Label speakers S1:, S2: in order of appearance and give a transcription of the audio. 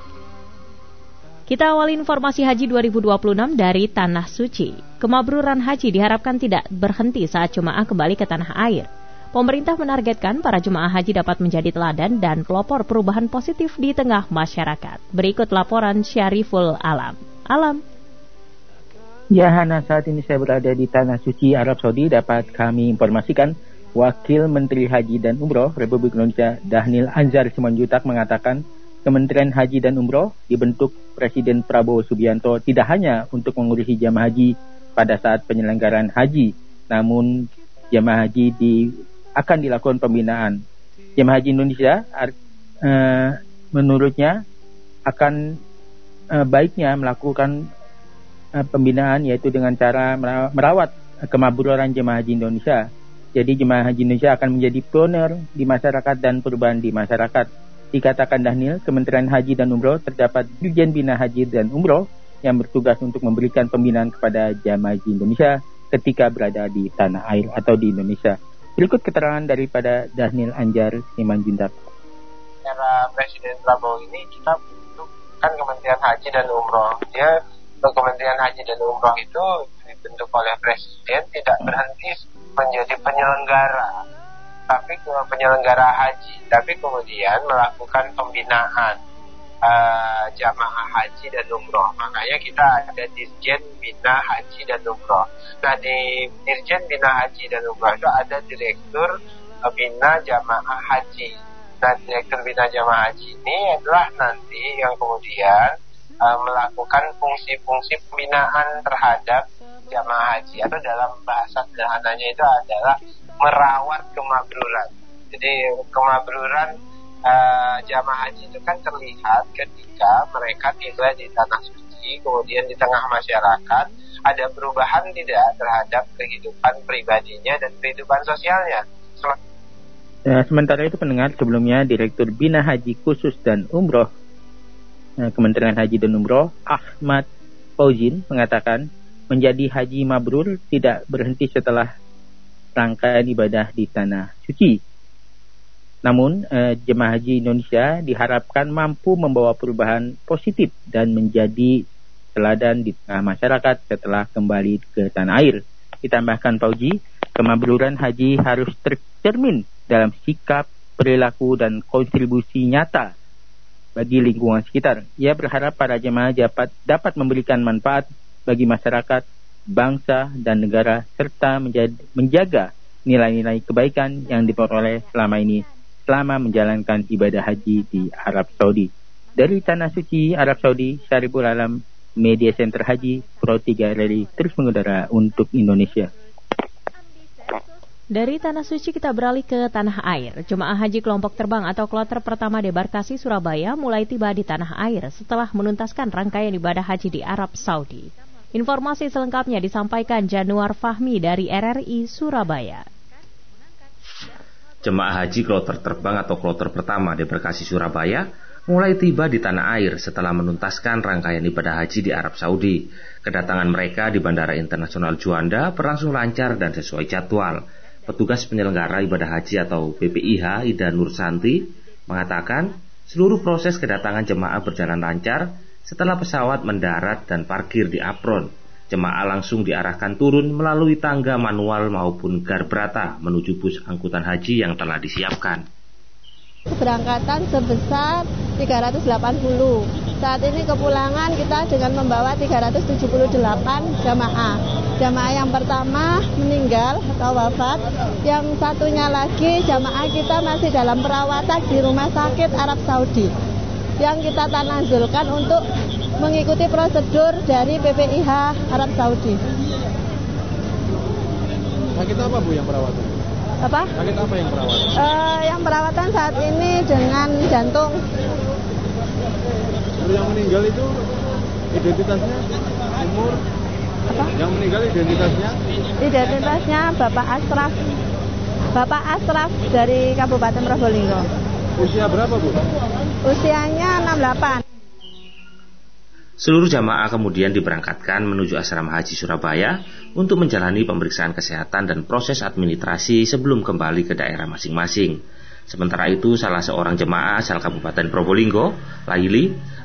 S1: Kita awali informasi haji 2026 dari Tanah Suci. Kemabruran haji diharapkan tidak berhenti saat jemaah kembali ke tanah air. Pemerintah menargetkan para jemaah haji dapat menjadi teladan dan pelopor perubahan positif di tengah masyarakat. Berikut laporan Syariful Alam.
S2: Ya, Hana, saat ini saya berada di Tanah Suci, Arab Saudi. Dapat kami informasikan, Wakil Menteri Haji dan Umroh Republik Indonesia, Dhanil Anzar Simanjuntak, mengatakan Kementerian Haji dan Umroh dibentuk Presiden Prabowo Subianto tidak hanya untuk mengurusi jamaah haji pada saat penyelenggaraan haji, namun jamaah haji akan dilakukan pembinaan. Jamaah haji Indonesia menurutnya akan baiknya melakukan pembinaan, yaitu dengan cara merawat kemabruran jemaah haji Indonesia. Jadi jemaah haji Indonesia akan menjadi pioner di masyarakat dan perubahan di masyarakat. Dikatakan Dhanil, Kementerian Haji dan Umroh terdapat Dirjen Bina Haji dan Umroh yang bertugas untuk memberikan pembinaan kepada jemaah haji Indonesia ketika berada di tanah air atau di Indonesia. Berikut keterangan daripada Dhanil Anzar Simanjuntak.
S3: Era Presiden Prabowo ini kita bentukkan Kementerian Haji dan Umroh. Kementerian Haji dan Umroh itu dibentuk oleh Presiden tidak berhenti menjadi penyelenggara, tapi kemudian melakukan pembinaan jamaah haji dan umroh. Makanya kita ada Dirjen Bina Haji dan Umroh. Nah, di Dirjen Bina Haji dan Umroh itu ada Direktur Bina Jamaah Haji. Nah, Direktur Bina Jamaah Haji ini adalah nanti yang kemudian melakukan fungsi-fungsi pembinaan terhadap jamaah haji, atau dalam bahasa sederhananya itu adalah merawat kemabruran. Jadi kemabruran jamaah haji itu kan terlihat ketika mereka tiba di Tanah Suci, kemudian di tengah masyarakat ada perubahan tidak terhadap kehidupan pribadinya dan kehidupan sosialnya.
S2: Sementara itu pendengar, sebelumnya Direktur Bina Haji Khusus dan Umroh Kementerian Haji dan Umroh Ahmad Fauzin mengatakan menjadi haji mabrur tidak berhenti setelah rangkaian ibadah di Tanah Suci. Namun jemaah haji Indonesia diharapkan mampu membawa perubahan positif dan menjadi teladan di tengah masyarakat setelah kembali ke tanah air. Ditambahkan Fauzi, kemabruran haji harus tercermin dalam sikap, perilaku, dan kontribusi nyata bagi lingkungan sekitar. Ia berharap para jemaah dapat memberikan manfaat bagi masyarakat, bangsa, dan negara, serta menjaga nilai-nilai kebaikan yang diperoleh selama menjalankan ibadah haji di Arab Saudi. Dari Tanah Suci, Arab Saudi, Syariful Alam, Media Center Haji, Pro 3 RRI, terus mengudara untuk Indonesia.
S1: Dari Tanah Suci kita beralih ke tanah air. Jemaah haji kelompok terbang atau kloter pertama debarkasi Surabaya mulai tiba di tanah air setelah menuntaskan rangkaian ibadah haji di Arab Saudi. Informasi selengkapnya disampaikan Januar Fahmi dari RRI Surabaya.
S4: Jemaah haji kloter terbang atau kloter pertama debarkasi Surabaya mulai tiba di tanah air setelah menuntaskan rangkaian ibadah haji di Arab Saudi. Kedatangan mereka di Bandara Internasional Juanda berlangsung lancar dan sesuai jadwal. Petugas penyelenggara ibadah haji atau BPIH Ida Nursanti mengatakan seluruh proses kedatangan jemaah berjalan lancar setelah pesawat mendarat dan parkir di apron. Jemaah langsung diarahkan turun melalui tangga manual maupun garbrata menuju bus angkutan haji yang telah disiapkan.
S5: Keberangkatan sebesar 380. Saat ini kepulangan kita dengan membawa 378 jamaah. Jamaah yang pertama meninggal atau wafat, yang satunya lagi jamaah kita masih dalam perawatan di Rumah Sakit Arab Saudi, yang kita tanazulkan untuk mengikuti prosedur dari BPIH Arab Saudi.
S6: Sakit apa Bu yang perawatan?
S5: Apa?
S6: Sakit apa yang perawatan?
S5: Yang perawatan saat ini dengan jantung.
S6: Yang meninggal itu identitasnya, umur? Apa? Yang meninggal identitasnya?
S5: Identitasnya Bapak Asraf dari Kabupaten Probolinggo.
S6: Usia berapa Bu?
S5: Usianya 68.
S4: Seluruh jamaah kemudian diberangkatkan menuju asrama haji Surabaya untuk menjalani pemeriksaan kesehatan dan proses administrasi sebelum kembali ke daerah masing-masing. Sementara itu, salah seorang jemaah asal Kabupaten Probolinggo, Laili,